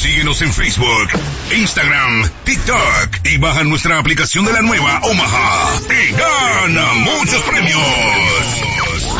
Síguenos en Facebook, Instagram, TikTok y baja nuestra aplicación de la nueva Omaha. ¡Venga!